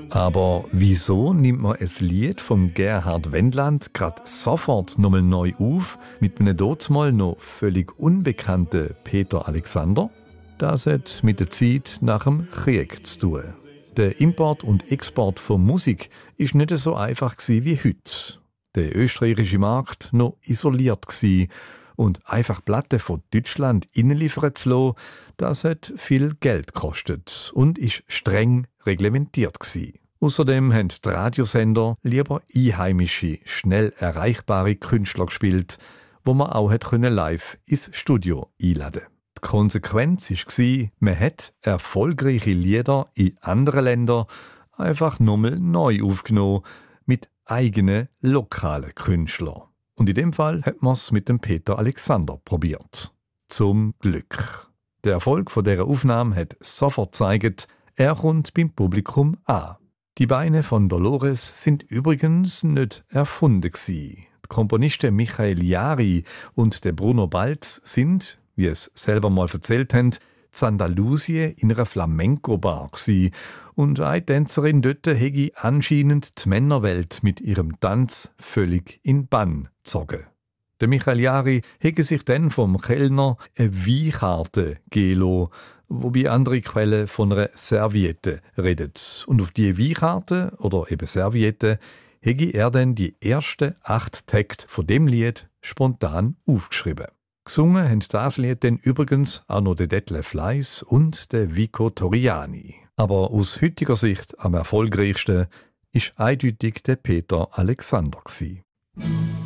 Aber wieso nimmt man ein Lied von Gerhard Wendland gerade sofort nochmal neu auf mit einem dortmal noch völlig unbekannten Peter Alexander? Das hat mit der Zeit nach dem Krieg zu tun. Der Import und Export von Musik ist nicht so einfach wie heute. Der österreichische Markt noch isoliert gsi und einfach Platten von Deutschland innenliefern zu lassen, das hat viel Geld gekostet und ist streng reglementiert gsi. Außerdem haben die Radiosender lieber einheimische, schnell erreichbare Künstler gespielt, wo man auch live ins Studio einladen. Die Konsequenz war, man hat erfolgreiche Lieder in anderen Ländern einfach nochmal neu aufgenommen mit eigenen lokalen Künstlern. Und in dem Fall hat man es mit dem Peter Alexander probiert. Zum Glück. Der Erfolg von dieser Aufnahme hat sofort gezeigt, er kommt beim Publikum an. Die Beine von Dolores sind übrigens nicht erfunden gsi. Die Komponisten Michael Jari und der Bruno Balz sind, wie es selber mal erzählt haben, in Andalusien in einer Flamenco-Bar gsi. Und eine Tänzerin dort hätte anscheinend die Männerwelt mit ihrem Tanz völlig in Bann gezogen. Der Michael Jari hätte sich dann vom Kellner eine Weinkarte gelo, wobei andere Quellen von einer Serviette redet. Und auf die Weinkarte oder eben Serviette hätte er dann die ersten 8 Takte von dem Lied spontan aufgeschrieben. Gesungen haben das Lied dann übrigens auch noch der Detlef Leis und der Vico Torriani. Aber aus heutiger Sicht am erfolgreichsten ist eindeutig der Peter Alexander gsi.